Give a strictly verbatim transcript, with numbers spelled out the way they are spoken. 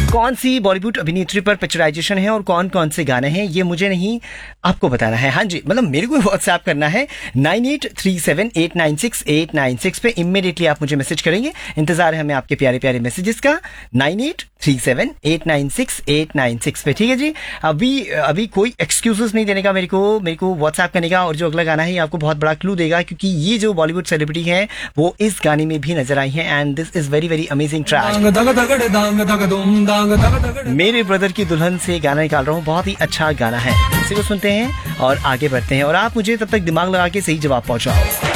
कौन सी बॉलीवुड अभिनेत्री पर पिक्चराइजेशन है और कौन कौन से गाने हैं ये मुझे नहीं आपको बताना है। हाँ जी, मतलब मेरे को व्हाट्सएप करना है nine eight three seven eight nine six eight nine six पे। इमीडिएटली आप मुझे मैसेज करेंगे। इंतजार है हमें आपके प्यारे प्यारे मैसेजेस का nine eight three seven eight nine six eight nine six पे। ठीक है जी, अभी अभी कोई एक्सक्यूजेस नहीं देने का मेरे को मेरे को व्हाट्सएप करने का। और जो अगला गाना है ये आपको बहुत बड़ा क्लू देगा, क्योंकि ये जो बॉलीवुड सेलिब्रिटी है वो इस गाने में भी नजर आई है and this is very very amazing track. मेरे ब्रदर की दुल्हन से गाना निकाल रहा हूँ, बहुत ही अच्छा गाना है। इसी को सुनते हैं और आगे बढ़ते हैं, और आप मुझे तब तक दिमाग लगा के सही जवाब पहुंचाओ।